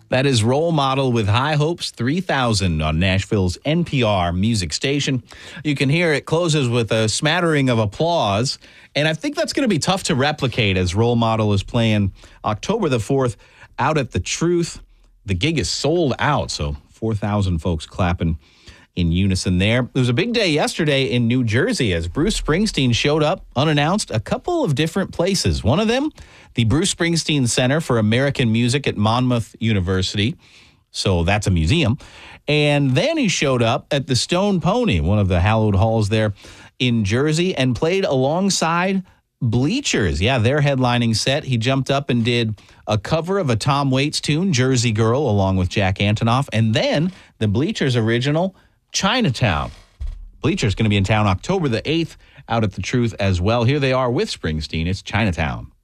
That is Role Model with High Hopes 3000 on Nashville's NPR music station. You can hear it closes with a smattering of applause, and I think that's going to be tough to replicate as Role Model is playing October the 4th out at The Truth. The gig is sold out, so 4,000 folks clapping in unison there. It was a big day yesterday in New Jersey as Bruce Springsteen showed up unannounced a couple of different places. One of them, the Bruce Springsteen Center for American Music at Monmouth University. So that's a museum. And then he showed up at the Stone Pony, one of the hallowed halls there in Jersey, and played alongside Bleachers. Yeah, their headlining set. He jumped up and did a cover of a Tom Waits tune, Jersey Girl, along with Jack Antonoff. And then the Bleachers original, Chinatown. Bleachers going to be in town October the 8th out at The Truth as well. Here they are with Springsteen. It's Chinatown.